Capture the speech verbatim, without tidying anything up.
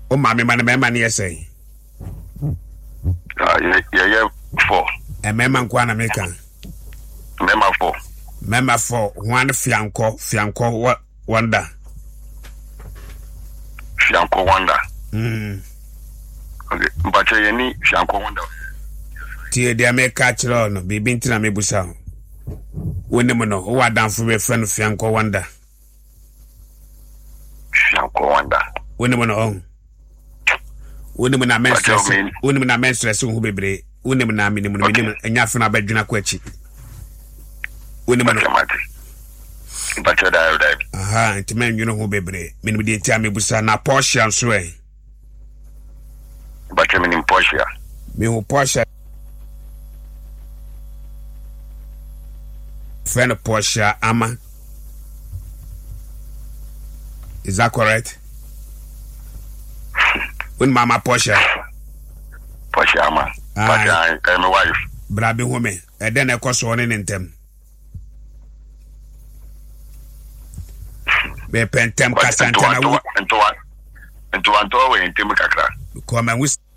O mami man me man yesay. Ah yeah yeah four. E me man kwa na meka. Mema four. Mema four one fianko fianko wonder. Fianko wonder. Mm. Okay, but you need fianko wonder. Tie dia me catch no bibi ntina me busa. Woni mo no o wadan fo be friend fianko wonder. Fianko wonder. Woni mo no on. Woni mo na menstress. Woni mo na menstress hu bebre. Woni mo na minimu minimu enya fe na badwina kwa chi. Woni mo no. But you da da. Aha, ntimen nwino hu bebre. Minimu de tia me busa na Porsche anso e. But you mean Porsche. Me hu Porsche. Friend of Porsche Ama. Is that correct? When Mama Porsche. Porsche Ama. Porsche and my wife. Brabi home. And then I cost one in them. Be pentem Casantana. Into one. Into one. Into one. Into one. Into one. Come and we.